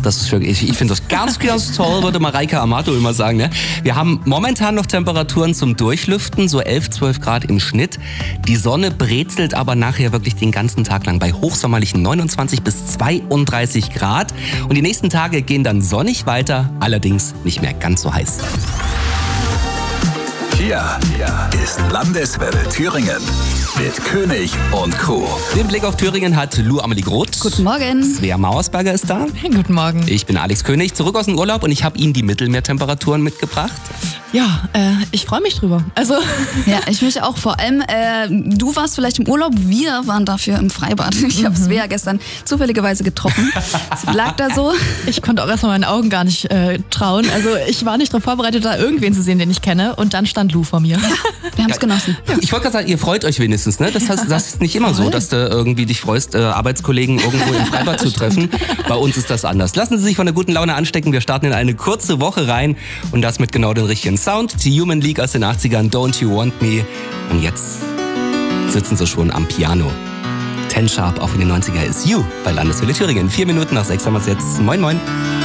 das ist wirklich, ich finde das ganz, ganz toll, würde Mareike Amato immer sagen. Ne? Wir haben momentan noch Temperaturen zum Durchlüften, so 11, 12 Grad im Schnitt. Die Sonne brezelt aber nachher wirklich den ganzen Tag lang bei hochsommerlichen 29 bis 32 Grad. Und die nächsten Tage gehen dann sonnig weiter, allerdings nicht mehr ganz so heiß. Hier ist Landeswelle Thüringen mit König und Co. Den Blick auf Thüringen hat Lou Amelie Groth. Guten Morgen. Svea Mauersberger ist da. Guten Morgen. Ich bin Alex König, zurück aus dem Urlaub und ich habe Ihnen die Mittelmeertemperaturen mitgebracht. Ja, ich freue mich drüber. Also Ja, ich mich auch. Vor allem, du warst vielleicht im Urlaub, wir waren dafür im Freibad. Ich habe Svea gestern zufälligerweise getroffen. Sie lag da so. ich konnte auch erstmal meinen Augen gar nicht trauen. Also ich war nicht darauf vorbereitet, da irgendwen zu sehen, den ich kenne. Und dann stand Lou vor mir. Wir haben es genossen. Ich wollte gerade sagen, ihr freut euch wenigstens, ne? Das ist nicht immer so, dass du irgendwie dich freust, Arbeitskollegen irgendwo im Freibad zu treffen. Bei uns ist das anders. Lassen Sie sich von der guten Laune anstecken. Wir starten in eine kurze Woche rein und das mit genau den richtigen Sound. Die Human League aus den 80ern, Don't You Want Me. Und jetzt sitzen sie schon am Piano. 10 Sharp, auch in den 90er ist You bei Landeswelle Thüringen. 4 Minuten nach 6 haben wir es jetzt. Moin, moin.